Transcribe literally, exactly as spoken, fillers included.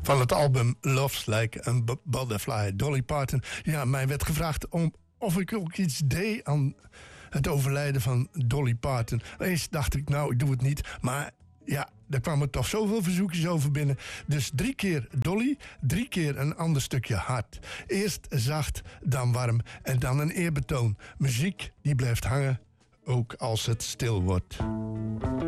Van het album Love's Like a B- Butterfly, Dolly Parton. Ja, mij werd gevraagd om, of ik ook iets deed aan het overlijden van Dolly Parton. Eerst dacht ik, nou, ik doe het niet. Maar ja, er kwamen toch zoveel verzoekjes over binnen. Dus drie keer Dolly, drie keer een ander stukje hard. Eerst zacht, dan warm en dan een eerbetoon. Muziek die blijft hangen, ook als het stil wordt.